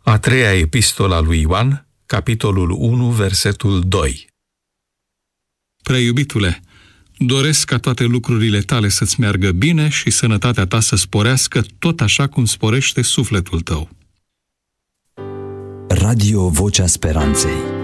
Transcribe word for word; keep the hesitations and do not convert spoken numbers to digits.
A treia epistola lui Ioan, capitolul unu, versetul doi. Prea iubitule, doresc ca toate lucrurile tale să-ți meargă bine și sănătatea ta să sporească tot așa cum sporește sufletul tău. Radio Vocea Speranței.